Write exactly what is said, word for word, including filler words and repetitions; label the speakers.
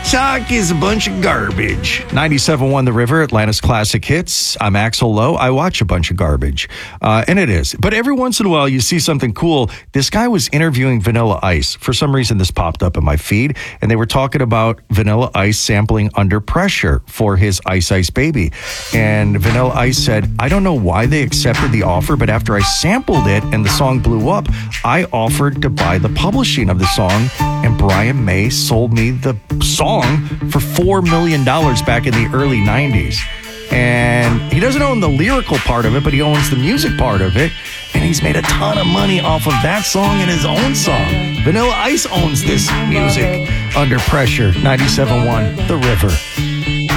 Speaker 1: TikTok is a bunch of garbage. ninety-seven point one The River, Atlanta's classic hits. I'm Axel Lowe. I watch a bunch of garbage. Uh, and it is. But every once in a while, you see something cool. This guy was interviewing Vanilla Ice. For some reason, this popped up in my feed. And they were talking about Vanilla Ice sampling Under Pressure for his Ice Ice Baby. And Vanilla Ice said, I don't know why they accepted the offer, but after I sampled it and the song blew up, I offered to buy the publishing of the song. And Brian May sold me the song for four million dollars back in the early nineties. And he doesn't own the lyrical part of it, but he owns the music part of it. And he's made a ton of money off of that song and his own song. Vanilla Ice owns this music. Under Pressure, ninety-seven point one The River.